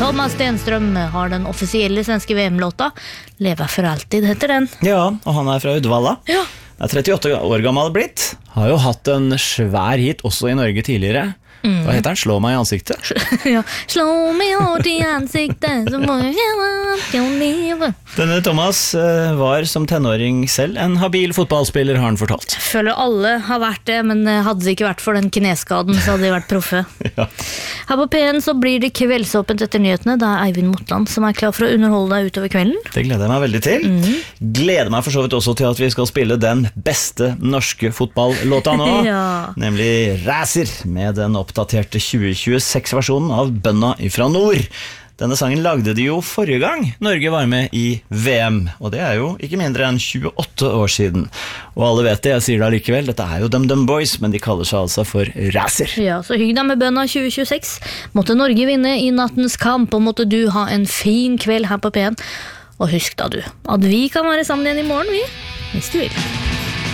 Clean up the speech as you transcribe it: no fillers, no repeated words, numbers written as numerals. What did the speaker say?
Thomas Stenström har den offisielle svenske VM-låta Leva for alltid heter den. Ja, og han fra Uddevalla. Ja. Er 38 år gammel blitt. Har jo hatt en svær hit også I Norge tidligere. Hva heter den? Slå meg I ansiktet? Ja. Slå meg hårdt I ansiktet så må jeg kjenne at jeg lever. Denne Thomas var som tenåring selv en habil fotballspiller, har han fortalt. Jeg føler alle har vært det, men hadde det ikke vært for den kneskaden så hadde de vært proffe. Ja. Her på P1 så blir det kveldsåpent etter nyhetene. Det Eivind Motland som klar for å underholde deg utover kvelden. Det gleder jeg meg veldig til. Gleder meg for så vidt også til at vi skal spille den beste norske fotballlåta nå. Ja. Nemlig Racer, med den oppdaterte 2026-versjonen av Bønna ifra nord. Denne sangen lagde de jo forrige gang Norge var med I VM, og det jo ikke mindre enn 28 år siden. Og alle vet det, jeg sier det likevel, dette jo DumDum Boys, men de kaller seg altså for Racer. Ja, så hygg deg med Bønna 2026. Måtte Norge vinne I nattens kamp, og måtte du ha en fin kveld her på P1. Og husk da du, at vi kan være sammen igjen I morgen, hvis du vil.